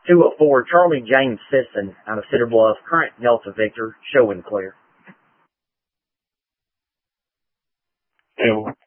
204 Charlie James Sisson out of Cedar Bluff, current Delta Victor, show and clear. And